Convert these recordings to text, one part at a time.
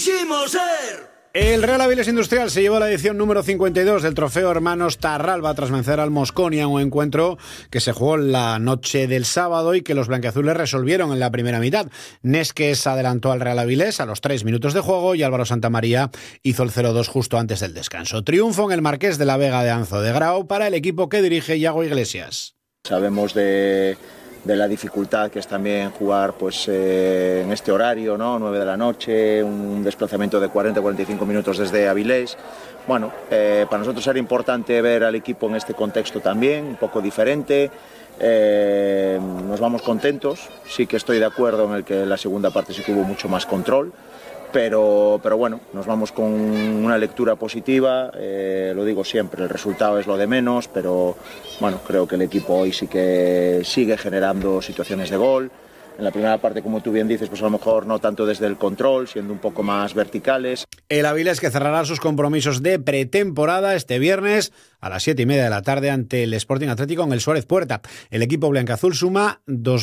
quiximos ser. El Real Avilés Industrial se llevó la edición número 52 del trofeo Hermanos Tarralba tras vencer al Mosconia, un encuentro que se jugó la noche del sábado y que los blanquiazules resolvieron en la primera mitad. Nesques adelantó al Real Avilés a los 3 minutos de juego y Álvaro Santamaría hizo el 0-2 justo antes del descanso. Triunfo en el Marqués de la Vega de Anzo de Grau para el equipo que dirige Iago Iglesias. Sabemos de la dificultad que es también jugar pues, en este horario, ¿no? 9 de la noche, un desplazamiento de 40-45 minutos desde Avilés. Bueno, para nosotros era importante ver al equipo en este contexto también, un poco diferente. Nos vamos contentos, sí que estoy de acuerdo en el que en la segunda parte sí que hubo mucho más control. Pero bueno, nos vamos con una lectura positiva, lo digo siempre, el resultado es lo de menos, pero bueno, creo que el equipo hoy sí que sigue generando situaciones de gol. En la primera parte, como tú bien dices, pues a lo mejor no tanto desde el control, siendo un poco más verticales. El Avilés que cerrará sus compromisos de pretemporada este viernes a las 7:30 de la tarde ante el Sporting Atlético en el Suárez Puerta. El equipo blanquiazul suma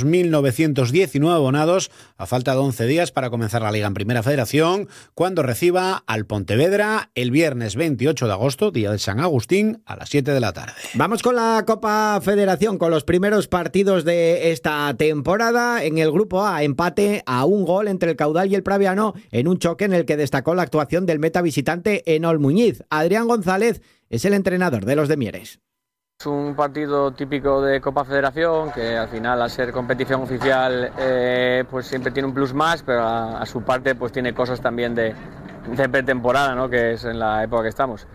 2.919 abonados a falta de 11 días para comenzar la Liga en Primera Federación, cuando reciba al Pontevedra el viernes 28 de agosto, día de San Agustín, a las 7 de la tarde. Vamos con la Copa Federación, con los primeros partidos de esta temporada. En el Grupo A, empate a un gol entre el Caudal y el Praviano en un choque en el que destacó la actuación del meta visitante Enol Muñiz. Adrián González es el entrenador de los de Mieres. Es un partido típico de Copa Federación que al final, al ser competición oficial, pues siempre tiene un plus más, pero a su parte pues tiene cosas también de pretemporada, ¿no? Que es en la época que estamos.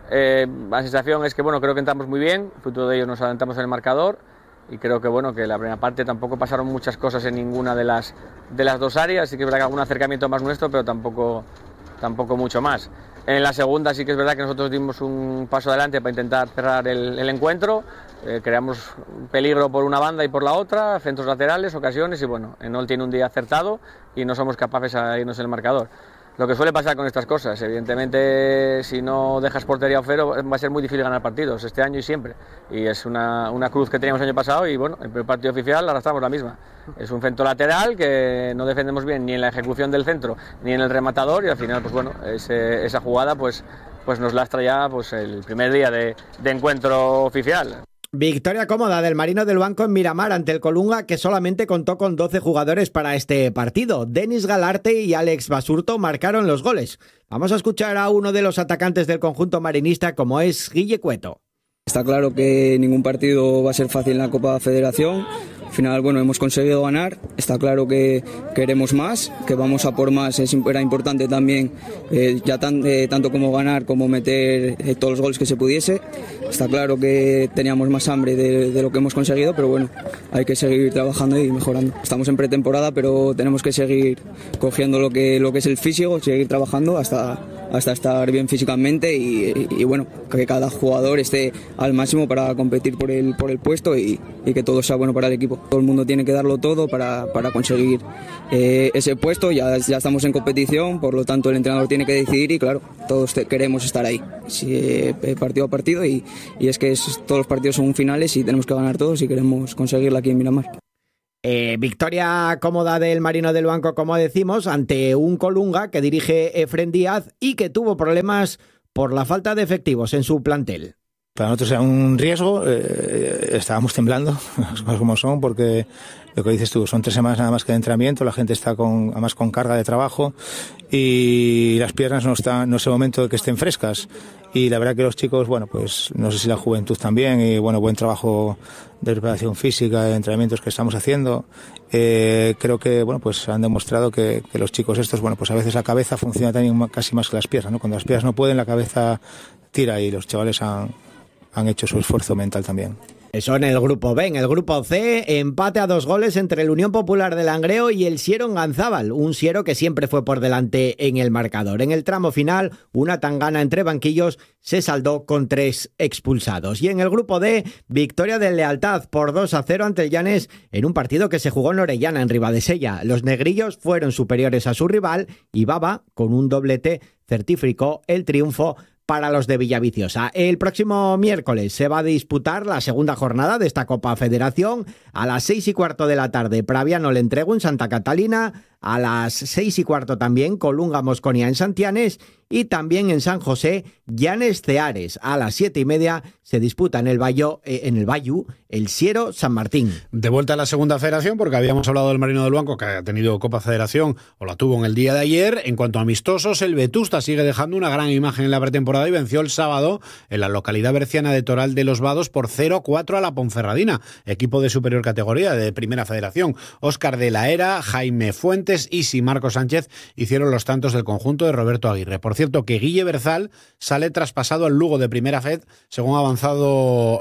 La sensación es que bueno, creo que entramos muy bien, fruto de ello nos adelantamos en el marcador y creo que bueno, que la primera parte tampoco pasaron muchas cosas en ninguna de las dos áreas, sí que es verdad que algún acercamiento más nuestro, pero tampoco mucho más. En la segunda sí que es verdad que nosotros dimos un paso adelante para intentar cerrar el encuentro, creamos peligro por una banda y por la otra, centros laterales, ocasiones y bueno, Enol tiene un día acertado y no somos capaces de irnos en el marcador. Lo que suele pasar con estas cosas, evidentemente si no dejas portería a cero va a ser muy difícil ganar partidos este año y siempre, y es una cruz que teníamos el año pasado y bueno, el primer partido oficial arrastramos la misma. Es un centro lateral que no defendemos bien ni en la ejecución del centro ni en el rematador y al final pues bueno, esa jugada pues nos lastra ya pues el primer día de encuentro oficial. Victoria cómoda del Marino del Banco en Miramar ante el Colunga, que solamente contó con 12 jugadores para este partido. Denis Galarte y Alex Basurto marcaron los goles. Vamos a escuchar a uno de los atacantes del conjunto marinista, como es Guille Cueto. Está claro que ningún partido va a ser fácil en la Copa Federación. Al final, bueno, hemos conseguido ganar. Está claro que queremos más, que vamos a por más. Era importante también, tanto como ganar como meter todos los goles que se pudiese. Está claro que teníamos más hambre de lo que hemos conseguido, pero bueno, hay que seguir trabajando y mejorando. Estamos en pretemporada, pero tenemos que seguir cogiendo lo que es el físico, seguir trabajando hasta estar bien físicamente y bueno, que cada jugador esté al máximo para competir por el puesto y que todo sea bueno para el equipo. Todo el mundo tiene que darlo todo para conseguir ese puesto. Ya estamos en competición, por lo tanto el entrenador tiene que decidir y claro, todos queremos estar ahí, partido a partido y es que todos los partidos son finales y tenemos que ganar todos si queremos conseguirla aquí en Miramar. Victoria cómoda del Marino del Banco, como decimos, ante un Colunga que dirige Efren Díaz y que tuvo problemas por la falta de efectivos en su plantel. Para nosotros era un riesgo, estábamos temblando, las cosas como son, porque lo que dices tú, son 3 semanas nada más que de entrenamiento, la gente está además con carga de trabajo y las piernas no es el momento de que estén frescas. Y la verdad que los chicos, bueno, pues no sé si la juventud también y bueno, buen trabajo de preparación física, de entrenamientos que estamos haciendo. Creo que, bueno, pues han demostrado que los chicos estos, bueno, pues a veces la cabeza funciona también casi más que las piernas, ¿no? Cuando las piernas no pueden, la cabeza tira y los chavales han hecho su esfuerzo mental también. Eso en el grupo B. En el grupo C, empate a 2 goles entre el Unión Popular de Langreo y el Siero Ganzábal, un Siero que siempre fue por delante en el marcador. En el tramo final, una tangana entre banquillos se saldó con 3 expulsados. Y en el grupo D, victoria del Lealtad por 2-0 ante el Llanes en un partido que se jugó en Orellana, en Ribadesella. Los negrillos fueron superiores a su rival y Baba, con un doblete, certificó el triunfo para los de Villaviciosa. El próximo miércoles se va a disputar la segunda jornada de esta Copa Federación. A las 6:15 de la tarde, Praviano le entregó en Santa Catalina A las 6:15 también, Colunga Mosconia en Santianes, y también en San José, Llanes Ceares. A las 7:30 se disputa en el Bayu el Siero San Martín. De vuelta a la segunda federación, porque habíamos hablado del Marino del Banco, que ha tenido Copa Federación, o la tuvo en el día de ayer. En cuanto a amistosos, el Vetusta sigue dejando una gran imagen en la pretemporada y venció el sábado en la localidad berciana de Toral de los Vados por 0-4 a la Ponferradina, equipo de superior categoría de Primera Federación. Óscar de la Era, Jaime Fuentes y Marco Sánchez hicieron los tantos del conjunto de Roberto Aguirre. Por cierto, que Guille Berzal sale traspasado al Lugo de Primera Fed, según ha avanzado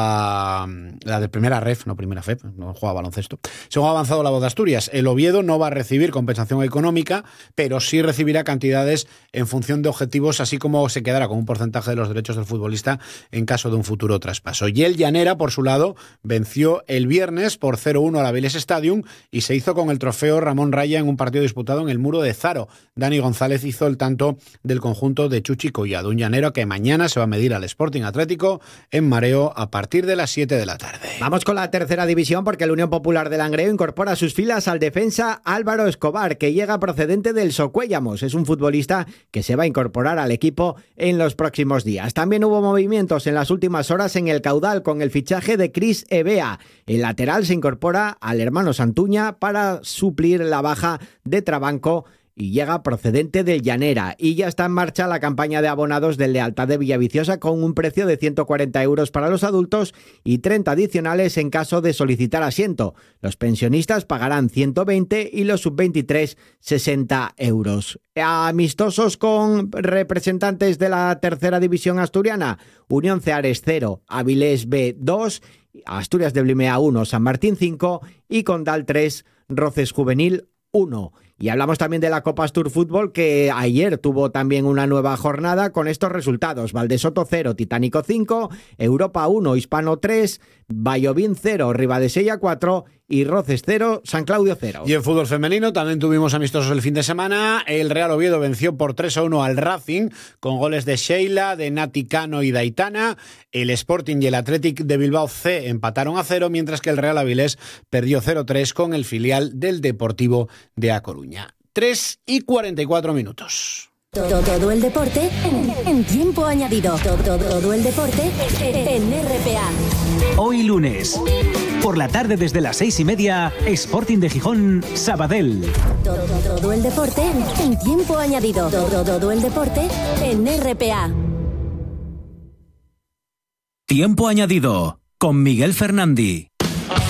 la de Primera Ref, no Primera Fed, no juega baloncesto. Según ha avanzado la Voz de Asturias, el Oviedo no va a recibir compensación económica, pero sí recibirá cantidades en función de objetivos, así como se quedará con un porcentaje de los derechos del futbolista en caso de un futuro traspaso. Y el Llanera, por su lado, venció el viernes por 0-1 al Avilés Stadium y se hizo con el trofeo Ramón Raya en un partido disputado en el Muro de Zaro. Dani González hizo el tanto del conjunto de Chuchi Collado, un llanero que mañana se va a medir al Sporting Atlético en Mareo a partir de las 7 de la tarde. Vamos con la tercera división, porque el Unión Popular de Langreo incorpora a sus filas al defensa Álvaro Escobar, que llega procedente del Socuéllamos. Es un futbolista que se va a incorporar al equipo en los próximos días. También hubo movimientos en las últimas horas en el Caudal con el fichaje de Cris Ebea. El lateral se incorpora al hermano Santuña para suplir la baja de Trabanco y llega procedente del Llanera. Y ya está en marcha la campaña de abonados del Lealtad de Villaviciosa, con un precio de 140 euros para los adultos y 30 adicionales en caso de solicitar asiento. Los pensionistas pagarán 120 y los sub-23 60 euros. Amistosos con representantes de la tercera división asturiana: Unión Ceares 0, Avilés B 2, Asturias de Blimea 1, San Martín 5 y Condal 3, Roces Juvenil 1. Y hablamos también de la Copa Astur Fútbol, que ayer tuvo también una nueva jornada con estos resultados: Valdesoto 0, Titánico 5, Europa 1, Hispano 3, Vallovín 0, Ribadesella 4 y Roces 0, San Claudio 0. Y en fútbol femenino también tuvimos amistosos el fin de semana. El Real Oviedo venció por 3-1 al Racing con goles de Sheila, de Nati Cano y de Aitana. El Sporting y el Athletic de Bilbao C empataron a 0, mientras que el Real Avilés perdió 0-3 con el filial del Deportivo de A Coruña. 3:44. Todo el deporte en tiempo añadido. Todo el deporte en RPA. Hoy lunes, por la tarde desde las 6:30, Sporting de Gijón, Sabadell. Todo el deporte en tiempo añadido. Todo el deporte en RPA. Tiempo añadido con Miguel Fernandi.